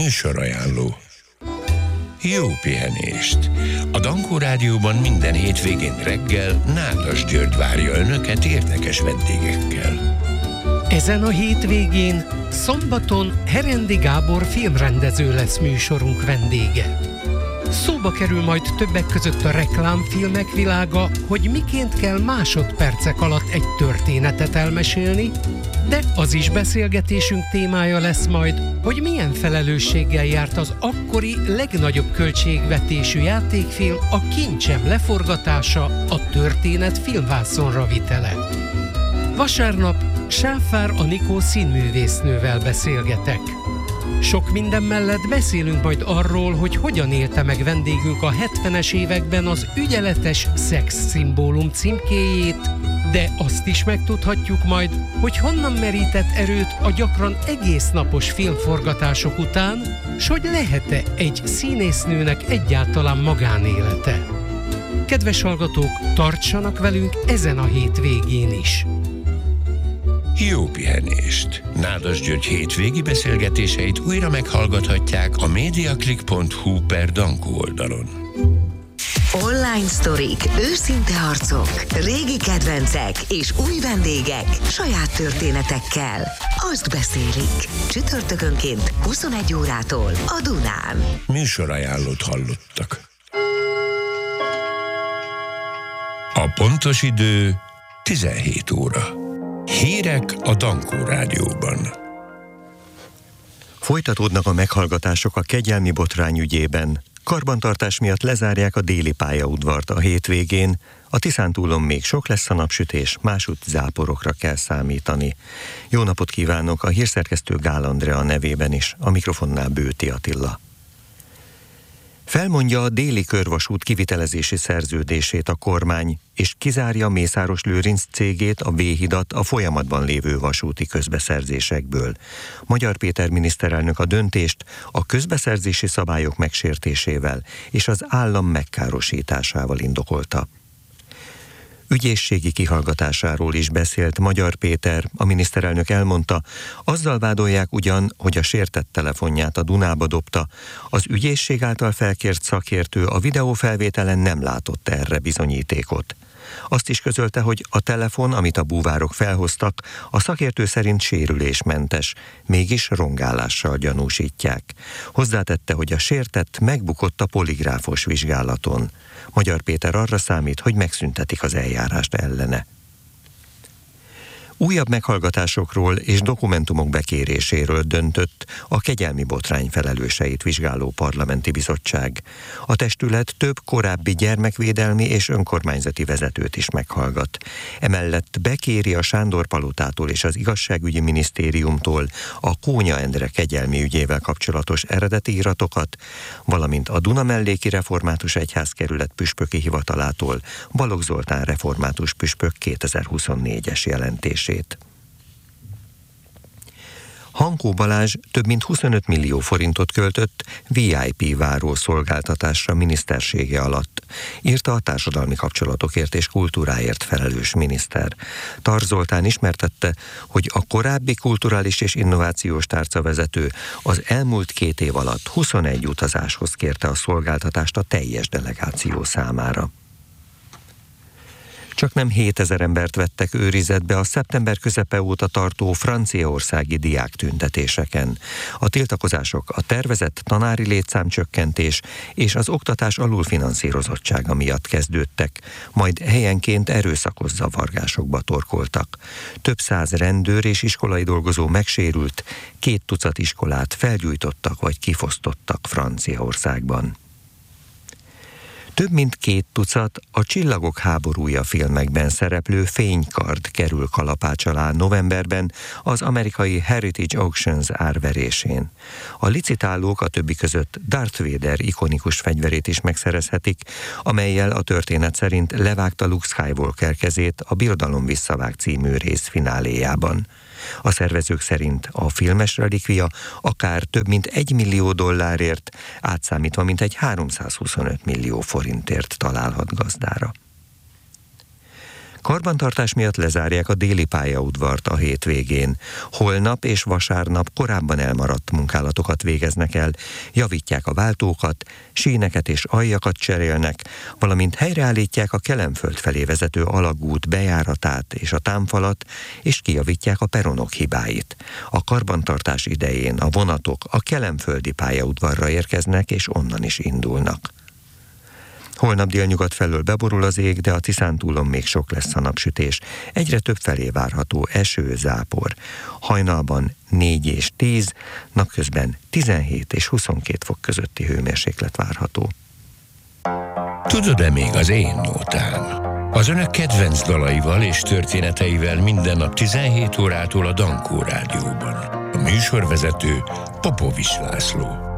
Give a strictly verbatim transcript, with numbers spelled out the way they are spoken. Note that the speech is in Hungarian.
Műsorajánló. Jó pihenést! A Dankó Rádióban minden hétvégén reggel Nádas György várja önöket érdekes vendégekkel. Ezen a hétvégén, szombaton Herendi Gábor filmrendező lesz műsorunk vendége. Szóba kerül majd többek között a reklámfilmek világa, hogy miként kell másodpercek alatt egy történetet elmesélni, de az is beszélgetésünk témája lesz majd, hogy milyen felelősséggel járt az akkori legnagyobb költségvetésű játékfilm, a Kincsem leforgatása, a történet filmvászonra vitele. Vasárnap Sáfár Anikó színművésznővel beszélgetek. Sok minden mellett beszélünk majd arról, hogy hogyan élte meg vendégünk a hetvenes években az ügyeletes szexszimbólum címkéjét, de azt is megtudhatjuk majd, hogy honnan merített erőt a gyakran egész napos filmforgatások után, s hogy lehet-e egy színésznőnek egyáltalán magánélete. Kedves hallgatók, tartsanak velünk ezen a hétvégén is! Jó pihenést! Nádas György hétvégi beszélgetéseit újra meghallgathatják a mediaclick pont hu per Dankó oldalon. Online sztorik, őszinte arcok, régi kedvencek és új vendégek saját történetekkel. Azt beszélik. Csütörtökönként huszonegy órától a Dunán. Műsorajánlót hallottak. A pontos idő tizenhét óra. Hírek a Dankó Rádióban. Folytatódnak a meghallgatások a kegyelmi botrány ügyében. Karbantartás miatt lezárják a déli pályaudvart a hétvégén. A Tiszántúlon még sok lesz a napsütés, másútt záporokra kell számítani. Jó napot kívánok, a hírszerkesztő Gál Andrea nevében is, a mikrofonnál Bőti Attila. Felmondja a déli körvasút kivitelezési szerződését a kormány, és kizárja Mészáros Lőrinc cégét, a V-hidat a folyamatban lévő vasúti közbeszerzésekből. Magyar Péter miniszterelnök a döntést a közbeszerzési szabályok megsértésével és az állam megkárosításával indokolta. Ügyészségi kihallgatásáról is beszélt Magyar Péter, a miniszterelnök elmondta, azzal vádolják ugyan, hogy a sértett telefonját a Dunába dobta, az ügyészség által felkért szakértő a videófelvételen nem látott erre bizonyítékot. Azt is közölte, hogy a telefon, amit a búvárok felhoztak, a szakértő szerint sérülésmentes, mégis rongálással gyanúsítják. Hozzátette, hogy a sértett megbukott a poligráfos vizsgálaton. Magyar Péter arra számít, hogy megszüntetik az eljárást ellene. Újabb meghallgatásokról és dokumentumok bekéréséről döntött a kegyelmi botrány felelőseit vizsgáló parlamenti bizottság. A testület több korábbi gyermekvédelmi és önkormányzati vezetőt is meghallgat. Emellett bekéri a Sándor Palotától és az igazságügyi minisztériumtól a Kónya Endre kegyelmi ügyével kapcsolatos eredeti iratokat, valamint a Dunamelléki Református Egyházkerület püspöki hivatalától Balogh Zoltán református püspök kétezer-huszonnégyes jelentés. Hankó Balázs több mint huszonöt millió forintot költött vé i pé váró szolgáltatásra minisztersége alatt, írta a társadalmi kapcsolatokért és kultúráért felelős miniszter. Tar Zoltán ismertette, hogy a korábbi kulturális és innovációs tárcavezető az elmúlt két év alatt huszonegy utazáshoz kérte a szolgáltatást a teljes delegáció számára. Csaknem hétezer embert vettek őrizetbe a szeptember közepe óta tartó franciaországi diáktüntetéseken. A tiltakozások a tervezett tanári létszámcsökkentés és az oktatás alulfinanszírozottsága miatt kezdődtek, majd helyenként erőszakos zavargásokba torkoltak. Több száz rendőr és iskolai dolgozó megsérült, két tucat iskolát felgyújtottak vagy kifosztottak Franciaországban. Több mint két tucat a Csillagok háborúja filmekben szereplő fénykard kerül kalapács alá novemberben az amerikai Heritage Auctions árverésén. A licitálók a többi között Darth Vader ikonikus fegyverét is megszerezhetik, amellyel a történet szerint levágta Luke Skywalker kezét a Birodalom visszavág című rész fináléjában. A szervezők szerint a filmes relikvia akár több mint egy millió dollárért, átszámítva mintegy háromszázhuszonöt millió forintért találhat gazdára. Karbantartás miatt lezárják a déli pályaudvart a hétvégén. Holnap és vasárnap korábban elmaradt munkálatokat végeznek el, javítják a váltókat, síneket és aljakat cserélnek, valamint helyreállítják a Kelenföld felé vezető alagút bejáratát és a támfalat, és kijavítják a peronok hibáit. A karbantartás idején a vonatok a kelenföldi pályaudvarra érkeznek, és onnan is indulnak. Holnap délnyugat felől beborul az ég, de a Tiszántúlon még sok lesz a napsütés. Egyre több felé várható eső, zápor. Hajnalban négy és tíz, napközben tizenhét és huszonkét fok közötti hőmérséklet várható. Tudod-e még az én nótán? Az önök kedvenc dalaival és történeteivel minden nap tizenhét órától a Dankó Rádióban. A műsorvezető Popovics László.